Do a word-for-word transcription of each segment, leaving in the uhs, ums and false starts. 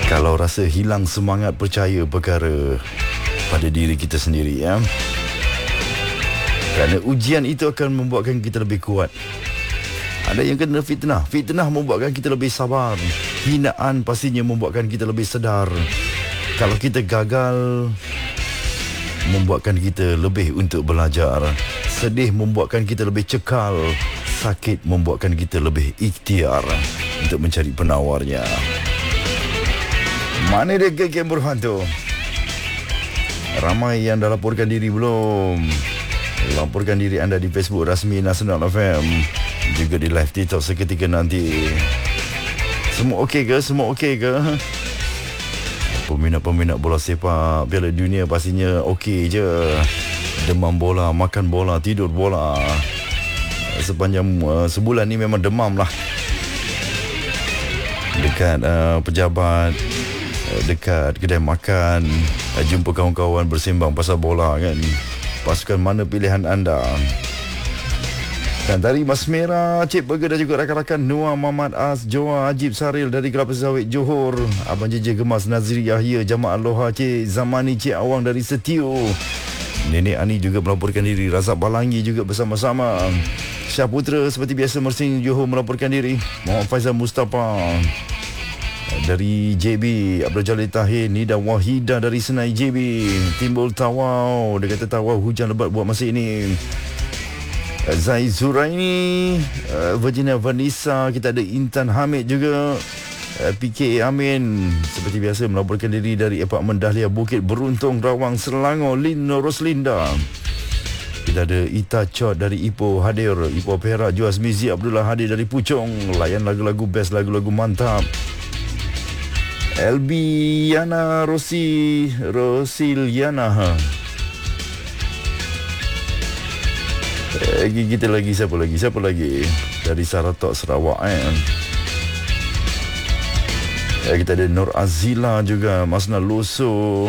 Kalau rasa hilang semangat, percaya perkara pada diri kita sendiri, ya. Kerana ujian itu akan membuatkan kita lebih kuat. Ada yang kena fitnah. Fitnah membuatkan kita lebih sabar. Hinaan pastinya membuatkan kita lebih sedar. Kalau kita gagal, membuatkan kita lebih untuk belajar. Sedih membuatkan kita lebih cekal. Sakit membuatkan kita lebih ikhtiar untuk mencari penawarnya. Mana dia geng Burhan tu? Ramai yang dah laporkan diri belum? Laporkan diri anda di Facebook rasmi Nasional F M, juga di live TikTok seketika nanti. Semua okey ke? Semua okey ke? Peminat-peminat bola sepak Piala Dunia pastinya okey je. Demam bola, makan bola, tidur bola. Sepanjang uh, sebulan ni memang demam lah. Dekat uh, pejabat, uh, dekat kedai makan, uh, jumpa kawan-kawan bersembang pasal bola kan. Pasukan mana pilihan anda? Dan dari Mas Merah, Cik Burger dan juga rakan-rakan Noah Muhammad As, Joa Ajib Saril dari Kelapa Sawit Johor, Abang J J Gemas Nazri Yahya, Jamaah Aloha, Cik Zamani, Cik Awang dari Setio, Nenek Ani juga melaporkan diri, Razak Balangi juga bersama-sama, Syah Putra seperti biasa Mersing Johor melaporkan diri, Muhammad Faizal Mustafa dari J B, Abdul Jalil Tahir, Nida Wahida dari Senai J B, Timbul Tawau, dia kata tawau hujan lebat buat masa ini. Zai Zuraini, uh, Virginia Vanessa, kita ada Intan Hamid juga, uh, P K A Amin seperti biasa melaporkan diri dari Apartmen Dahlia Bukit Beruntung Rawang Selangor, Lino Roslinda. Kita ada Ita Chot dari Ipoh hadir, Ipoh Perak, Juaz Mizi Abdullah hadir dari Puchong, layan lagu-lagu best, lagu-lagu mantap. L B Yana Rosi Rosiliana, ha. Lagi kita lagi siapa lagi? Siapa lagi? Dari Saratok Sarawak eh. eh kita ada Nur Azila juga, Masna Loso,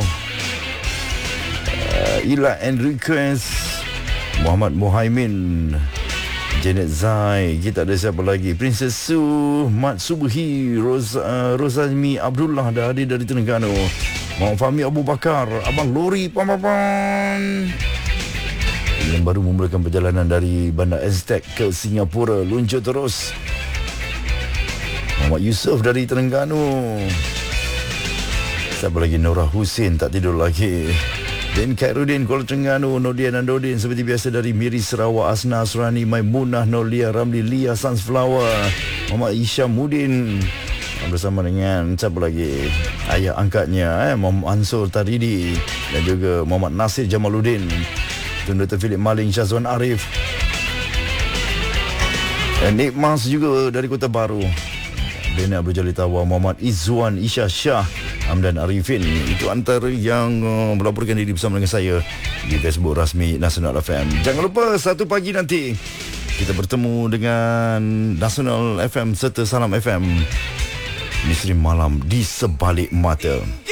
uh, Ila Enriquez, Muhammad Muhaimin, Janet Zai. Kita ada siapa lagi? Princess Su, Mat Subhi, Rosa, uh, Rosami Abdullah dah hadir dari Terengganu, Muhammad Fahmi Abu Bakar, Abang Lori Pamapan yang baru memulakan perjalanan dari Bandar Aztec ke Singapura, luncur terus. Muhammad Yusof dari Terengganu. Siapa lagi? Nora Hussein tak tidur lagi. Din Khairuddin Kuala Terengganu, Nodian dan Dodin seperti biasa dari Miri Sarawak, Asna Asrani, Maimunah, Nolia Ramli, Lia Sunflower, Muhammad Isyamuddin bersama dengan siapa lagi? Ayah angkatnya eh, Muhammad Ansur Taridi dan juga Muhammad Nasir Jamaluddin, Tun Doktor Philip Maling, Syazwan Arif, dan Nik Mas juga dari Kota Baru, Dina Abdul Jalil Tawa, Muhammad Izzuan, Isya Shah, Hamdan Arifin. Itu antara yang uh, melaporkan diri bersama dengan saya di Facebook rasmi Nasional F M. Jangan lupa satu pagi nanti kita bertemu dengan Nasional F M serta Salam F M, Misteri Malam di Sebalik Mata.